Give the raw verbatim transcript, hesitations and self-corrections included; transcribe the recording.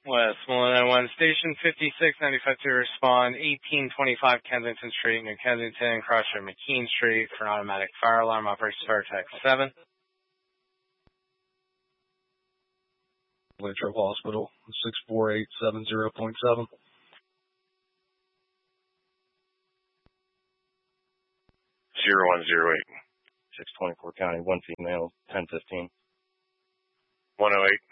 Westmoreland one, Station fifty-six ninety-five to respond, eighteen twenty-five Kensington Street, New Kensington, crossroad McKean Street for an automatic fire alarm, operates Vertex seven. Latrobe Hospital, six four eight seven zero point seven. zero one zero eight, six twenty-four County, one female, ten fifteen. one oh eight.